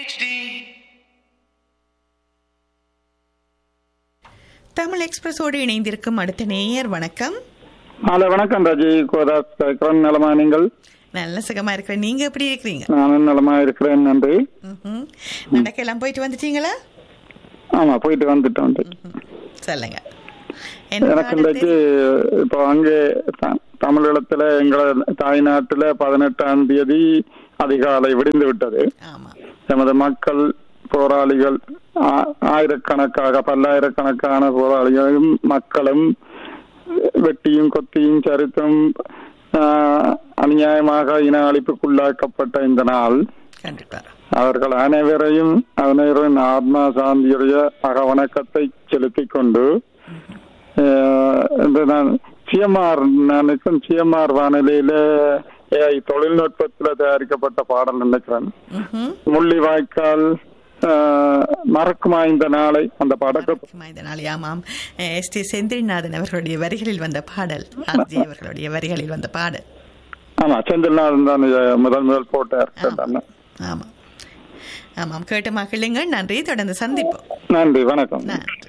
தமிழ் எக்ஸ்பிரஸோடு இணைந்திருக்கும் அடுத்த நேயர் வணக்கம். ஹலோ வணக்கம் ராஜி கோதாஸ். நலமா நீங்கள்? நல்ல சுகமா இருக்கிறேன். நீங்க எப்படி இருக்கிறீங்க? நானும் நலமா இருக்கிறேன், நன்றி. நடக்கெல்லாம் போயிட்டு வந்துட்டீங்களா? ஆமா, போயிட்டு வந்துட்டோம். சொல்லுங்க. எனக்கு இன்றைக்கு இப்போ அங்கே தமிழீழத்துல எங்களை தாய்நாட்டுல 18ஆம் தேதி அதிகாலை விடிந்து விட்டது. எமது மக்கள் போராளிகள் ஆயிரக்கணக்காக பல்லாயிரக்கணக்கான போராளிகளும் மக்களும் வெட்டியும் கொத்தியும் சரித்தும் அநியாயமாக இன அழிப்புக்குள்ளாக்கப்பட்ட இந்த நாள் அவர்கள் அனைவரின் ஆத்மா சாந்தியுடைய வணக்கத்தை செலுத்திக் கொண்டு நான் சிஎம்ஆர் வானிலையில தொழில்நுட்பத்துல தயாரிக்கப்பட்ட பாடல் நினைக்கிறேன். முள்ளிவாய்க்கால் மறக்குமா இந்த நாளை, அந்த பாடல். ஆமாம், எஸ்.டி. செந்தில்நாதன் அவர்களுடைய வரிகளில் வந்த பாடல். அவர்களுடைய வரிகளில் வந்த பாடல். ஆமா, செந்தில்நாதன் தான் முதல் போட்டார். ஆமாம் ஆமாம், கேட்டு மகிழுங்கள். நன்றி. தொடர்ந்து சந்திப்போம். நன்றி, வணக்கம்.